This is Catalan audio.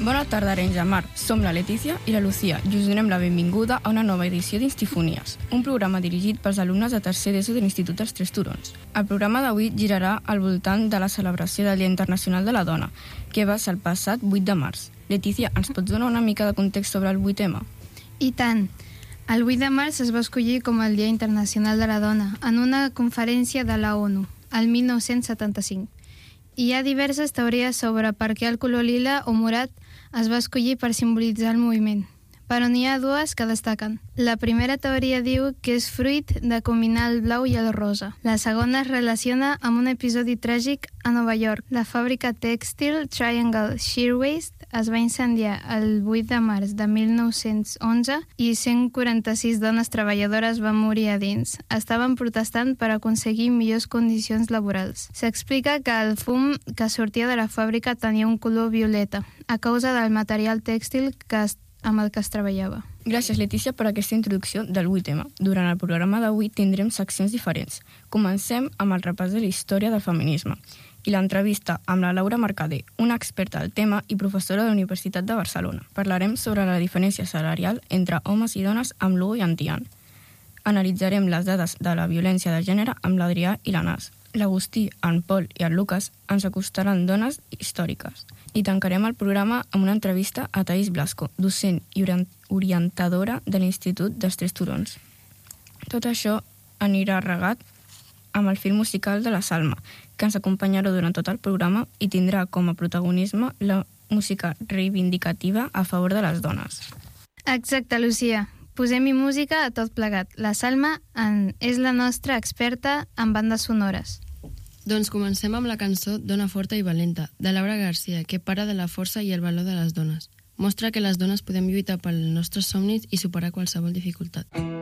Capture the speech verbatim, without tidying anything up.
Bona tarda, Arenys de Mar. Som la Letícia i la Lucía i us donem la benvinguda a una nova edició d'Instifonies, un programa dirigit pels alumnes de tercer d'ESO de l'Institut dels Tres Turons. El programa d'avui girarà al voltant de la celebració del Dia Internacional de la Dona, que va ser el passat vuit de març. Letícia, ens pots donar una mica de context sobre el vuit ema? I tant! El vuit de març es va escollir com el Dia Internacional de la Dona en una conferència de la ONU, el mil nou-cents setanta-cinc. Hi ha diverses teories sobre per què el color lila o morat es va escollir per simbolitzar el moviment, però n'hi ha dues que destaquen. La primera teoria diu que és fruit de combinar el blau i el rosa. La segona es relaciona amb un episodi tràgic a Nova York. La fàbrica tèxtil Triangle Shirtwaist es va incendiar el vuit de març de mil nou-cents onze i cent quaranta-sis dones treballadores van morir a dins. Estaven protestant per aconseguir millors condicions laborals. S'explica que el fum que sortia de la fàbrica tenia un color violeta a causa del material tèxtil que es amb el que es treballava. Gràcies, Letícia, per aquesta introducció del vuit ema. Durant el programa d'avui tindrem seccions diferents. Comencem amb el repàs de la història del feminisme i l'entrevista amb la Laura Mercader, una experta del tema i professora de la Universitat de Barcelona. Parlarem sobre la diferència salarial entre homes i dones amb l'Hugo i en Tian. Analitzarem les dades de la violència de gènere amb l'Adrià i l'Anàs. L'Agustí, en Pol i el Lucas ens acostaran dones històriques. I tancarem el programa amb una entrevista a Thaís Blasco, docent i orientadora de l'Institut dels Tres Turons. Tot això anirà regat amb el fil musical de la Salma, que ens acompanyarà durant tot el programa i tindrà com a protagonisme la música reivindicativa a favor de les dones. Exacte, Lucía. Posem-hi música a tot plegat. La Salma en... és la nostra experta en bandes sonores. Doncs comencem amb la cançó Dona forta i valenta, de Laura García, que parla de la força i el valor de les dones. Mostra que les dones podem lluitar pels nostres somnis i superar qualsevol dificultat.